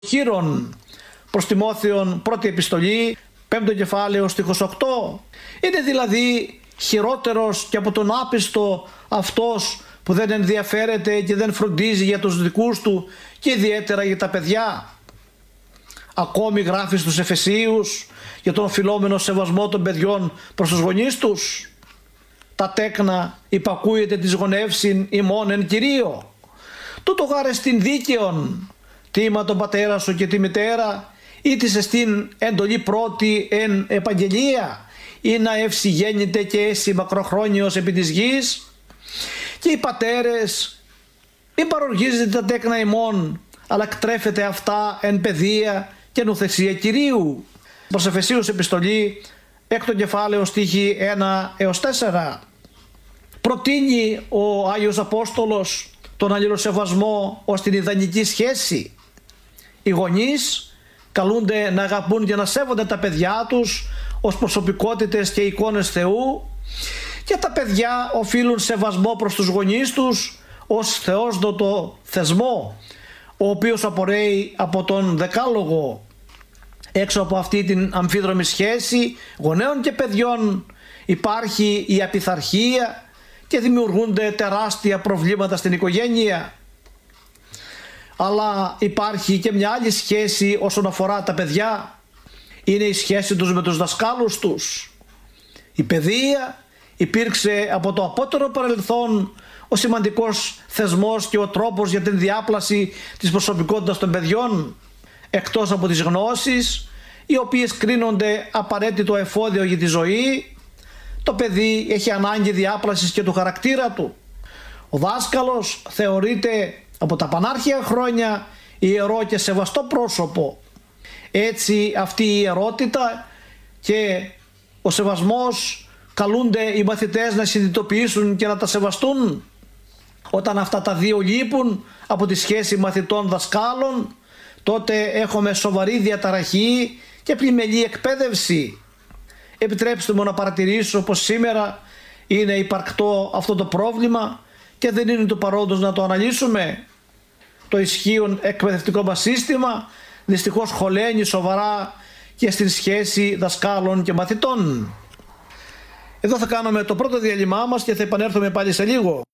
χείρων. Προς Τιμόθεον πρώτη επιστολή, 5ο κεφάλαιο στίχος 8. Είναι δηλαδή χειρότερος και από τον άπιστο αυτός που δεν ενδιαφέρεται και δεν φροντίζει για τους δικούς του και ιδιαίτερα για τα παιδιά. Ακόμη γράφει στους Εφεσίους για τον οφειλόμενο σεβασμό των παιδιών προς τους γονείς τους. Τα τέκνα υπακούεται της γονεύσιν ημών εν Κυρίω. Τούτο γάρε στην δίκαιον, τίμα τον πατέρα σου και τη μητέρα, ή της εστίν εντολή πρώτη εν επαγγελία, ή να ευσυγέννητε και έσυ μακροχρόνιος επί της γης. Και οι πατέρες, μην παροργίζετε τα τέκνα ημών, αλλά κτρέφετε αυτά εν παιδεία και νουθεσία Κυρίου. Προς Εφεσίους επιστολή, 6ο κεφάλαιο στίχη 1 έως 4. Προτείνει ο Άγιος Απόστολος τον αλληλοσεβασμό ως την ιδανική σχέση. Οι γονείς καλούνται να αγαπούν και να σέβονται τα παιδιά τους ως προσωπικότητες και εικόνες Θεού, και τα παιδιά οφείλουν σεβασμό προς τους γονείς τους ως θεόσδοτο θεσμό, ο οποίος απορρέει από τον Δεκάλογο. Έξω από αυτή την αμφίδρομη σχέση γονέων και παιδιών υπάρχει η απειθαρχία και δημιουργούνται τεράστια προβλήματα στην οικογένεια. Αλλά υπάρχει και μια άλλη σχέση όσον αφορά τα παιδιά. Είναι η σχέση τους με τους δασκάλους τους. Η παιδεία υπήρξε από το απότερο παρελθόν ο σημαντικός θεσμός και ο τρόπος για την διάπλαση της προσωπικότητας των παιδιών, εκτός από τις γνώσεις, οι οποίες κρίνονται απαραίτητο εφόδιο για τη ζωή. Το παιδί έχει ανάγκη διάπλασης και του χαρακτήρα του. Ο δάσκαλος θεωρείται από τα πανάρχια χρόνια ιερό και σεβαστό πρόσωπο. Έτσι αυτή η ιερότητα και ο σεβασμός καλούνται οι μαθητές να συνειδητοποιήσουν και να τα σεβαστούν. Όταν αυτά τα δύο λείπουν από τη σχέση μαθητών δασκάλων, τότε έχουμε σοβαρή διαταραχή και πλημελή εκπαίδευση. Επιτρέψτε μου να παρατηρήσω πως σήμερα είναι υπαρκτό αυτό το πρόβλημα και δεν είναι του παρόντος να το αναλύσουμε. Το ισχύον εκπαιδευτικό μας σύστημα δυστυχώς χωλαίνει σοβαρά και στην σχέση δασκάλων και μαθητών. Εδώ θα κάνουμε το πρώτο διάλειμμά μας και θα επανέλθουμε πάλι σε λίγο.